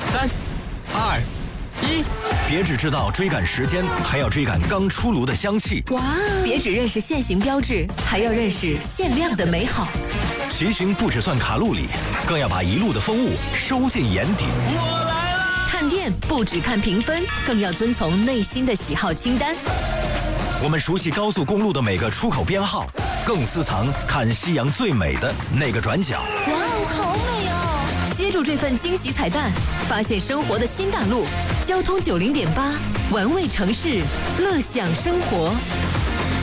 3、2、1， 别只知道追赶时间，还要追赶刚出炉的香气。 哇！别只认识限行标志，还要认识限量的美好。 骑行不只算卡路里，更要把一路的风物收进眼底。 我来啦！ 看店不只看评分，更要遵从内心的喜好清单。 我们熟悉高速公路的每个出口编号，更私藏看夕阳最美的那个转角。 哇哦，好美哦！接住这份惊喜彩蛋，发现生活的新大陆。交通90.8，玩味城市，乐享生活。